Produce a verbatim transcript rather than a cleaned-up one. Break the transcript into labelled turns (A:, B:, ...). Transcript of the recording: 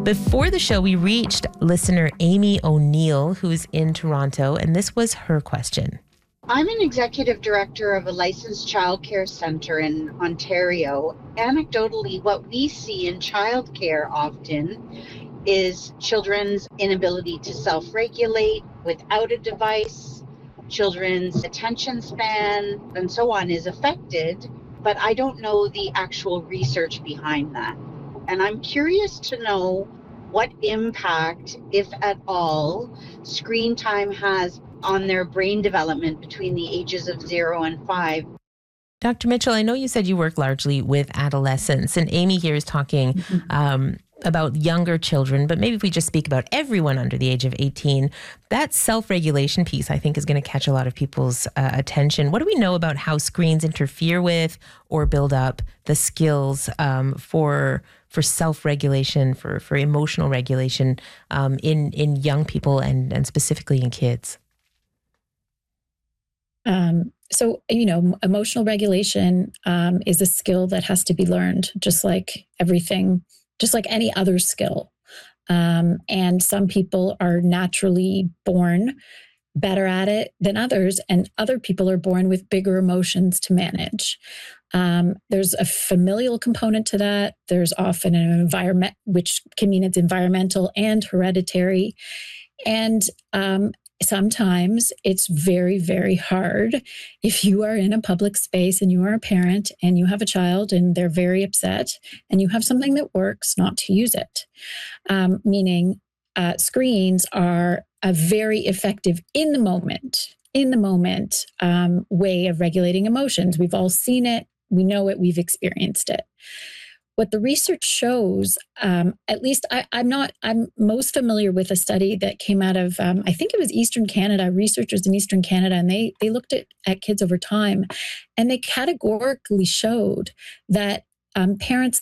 A: Before the show, we reached listener Amy O'Neill, who's in Toronto, and this was her question.
B: I'm an executive director of a licensed childcare center in Ontario. Anecdotally, what we see in childcare often is children's inability to self-regulate without a device, children's attention span, and so on is affected, but I don't know the actual research behind that. And I'm curious to know what impact, if at all, screen time has on their brain development between the ages of zero and five.
A: Doctor Mitchell, I know you said you work largely with adolescents, and Amy here is talking mm-hmm. um, about younger children, but maybe if we just speak about everyone under the age of eighteen, that self-regulation piece, I think, is going to catch a lot of people's uh, attention. What do we know about how screens interfere with or build up the skills um, for for self-regulation, for for emotional regulation um, in in young people and and specifically in kids?
C: Um, so, you know, emotional regulation um, is a skill that has to be learned, just like everything, just like any other skill. Um, and some people are naturally born better at it than others, and other people are born with bigger emotions to manage. Um, there's a familial component to that. There's often an environment, which can mean it's environmental and hereditary. And um, sometimes it's very, very hard if you are in a public space and you are a parent and you have a child and they're very upset and you have something that works, not to use it. Um, meaning uh, screens are a very effective in the moment, in the moment um, way of regulating emotions. We've all seen it. We know it. We've experienced it. What the research shows, um, at least I, I'm not, I'm most familiar with a study that came out of, um, I think it was Eastern Canada, researchers in Eastern Canada, and they they looked at, at kids over time, and they categorically showed that um, parents